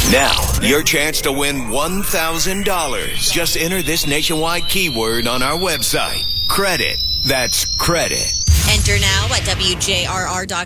Now, your chance to win $1,000. Just enter this nationwide keyword on our website. Credit. That's credit. Enter now at WJRR.com.